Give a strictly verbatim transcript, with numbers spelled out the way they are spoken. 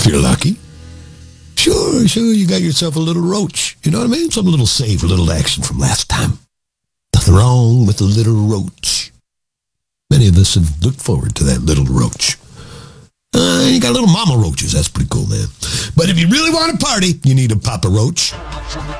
if you're lucky. Sure, sure, you got yourself a little roach. You know what I mean? Some little save, a little action from last time. Nothing wrong with a little roach. Many of us have looked forward to that little roach. Uh, you got little mama roaches. That's pretty cool, man. But if you really want to party, you need a Papa Roach.